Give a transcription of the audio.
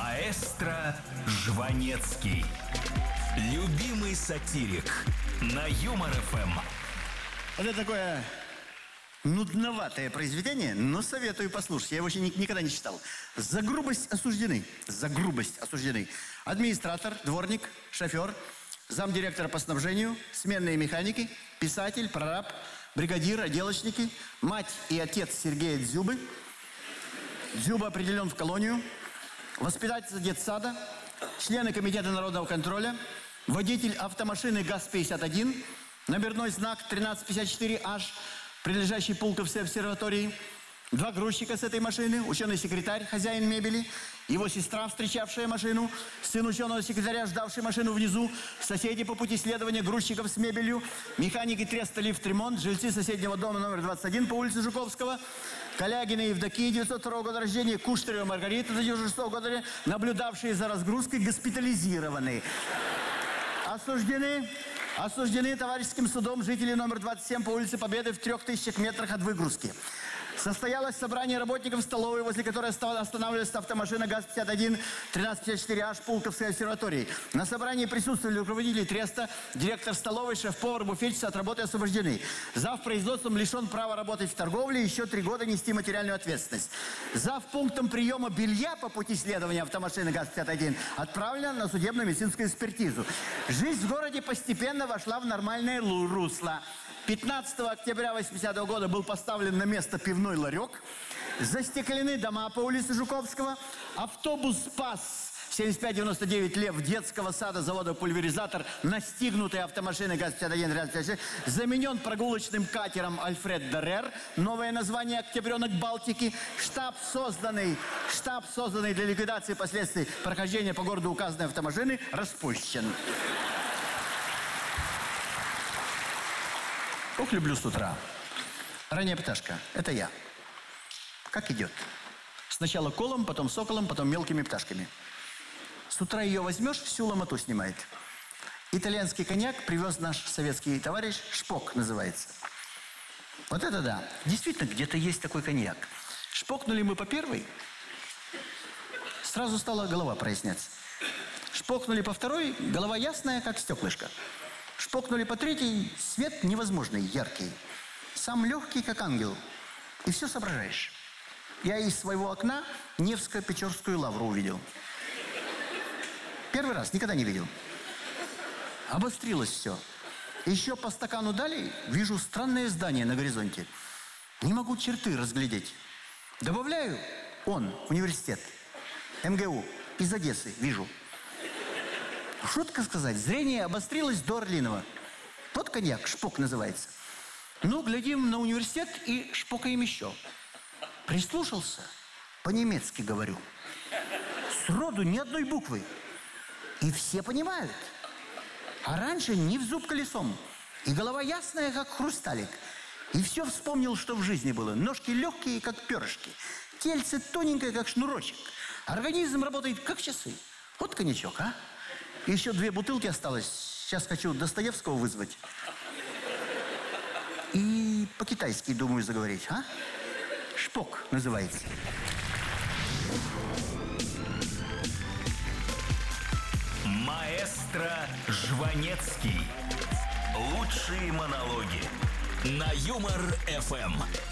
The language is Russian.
Маэстро Жванецкий. Любимый сатирик на Юмор ФМ. Вот это такое нудноватое произведение, но советую послушать. Я его еще никогда не читал. За грубость осуждены. За грубость осуждены. Администратор, дворник, шофер, замдиректора по снабжению, сменные механики, писатель, прораб, бригадир, отделочники, мать и отец Сергея Дзюбы. Дзюба определен в колонию. Воспитательница детсада, члены комитета народного контроля, водитель автомашины ГАЗ-51, номерной знак 1354H, прилежащий Пулковской обсерватории, 2 грузчика с этой машины, ученый-секретарь, хозяин мебели, его сестра, встречавшая машину, сын ученого-секретаря, ждавший машину внизу, соседи по пути следования грузчиков с мебелью, механики треста лифт-ремонт, жильцы соседнего дома номер 21 по улице Жуковского, Калягина Евдокия, 902 года рождения, Куштарева Маргарита, 96 года, наблюдавшие за разгрузкой, госпитализированы. Осуждены товарищеским судом жители номер 27 по улице Победы в 3000 метрах от выгрузки. Состоялось собрание работников столовой, возле которой останавливалась автомашина ГАЗ-51 1354H Пулковской обсерватории. На собрании присутствовали руководители треста, директор столовой, шеф-повар, буфетчица от работы освобождены. Зав. Производством лишен права работать в торговле и еще 3 года нести материальную ответственность. Зав. Пунктом приема белья по пути следования автомашины ГАЗ-51 отправлена на судебно-медицинскую экспертизу. Жизнь в городе постепенно вошла в нормальное русло. 15 октября 80-го года был поставлен на место пивной ларек. Застеклены дома по улице Жуковского. Автобус «Спас» 7599 Лев детского сада завода «Пульверизатор», настигнутый автомашиной ГАЗ-51 заменен прогулочным катером «Альфред Дерер». Новое название «Октябренок Балтики». Штаб, созданный для ликвидации последствий прохождения по городу указанной автомашины, распущен. Ох, люблю с утра. Ранняя пташка. Это я. Как идет? Сначала колом, потом соколом, потом мелкими пташками. С утра ее возьмешь, всю ломоту снимает. Итальянский коньяк привез наш советский товарищ, Шпок называется. Вот это да. Действительно, где-то есть такой коньяк. Шпокнули мы по первой, сразу стала голова проясняться. Шпокнули по второй, голова ясная, как стеклышко. Шпокнули по третьей, свет невозможный, яркий. Сам легкий, как ангел. И все соображаешь. Я из своего окна Невско-Печорскую лавру увидел. Первый раз, никогда не видел. Обострилось все. Еще по стакану дали, вижу странное здание на горизонте. Не могу черты разглядеть. Добавляю, университет, МГУ, из Одессы, вижу. Шутка сказать, зрение обострилось до орлиного. Вот коньяк, Шпок называется. Ну, глядим на университет и шпокаем еще. Прислушался, по-немецки говорю. Сроду ни одной буквы. И все понимают. А раньше ни в зуб колесом. И голова ясная, как хрусталик. И все вспомнил, что в жизни было. Ножки легкие, как перышки. Тельце тоненькое, как шнурочек. Организм работает, как часы. Вот коньячок, а? Еще 2 бутылки осталось. Сейчас хочу Достоевского вызвать. И по-китайски, думаю, заговорить, а? Шпок называется. Маэстро Жванецкий. Лучшие монологи на Юмор ФМ.